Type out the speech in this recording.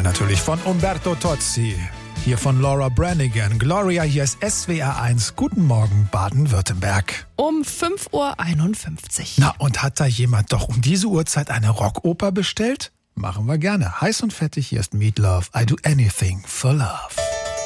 natürlich von Umberto Tozzi. Hier von Laura Branigan. Gloria, hier ist SWR 1. Guten Morgen, Baden-Württemberg. Um 5:51 Uhr. Na, und hat da jemand doch um diese Uhrzeit eine Rockoper bestellt? Machen wir gerne. Heiß und fettig, hier ist Meat Love. I do anything for love.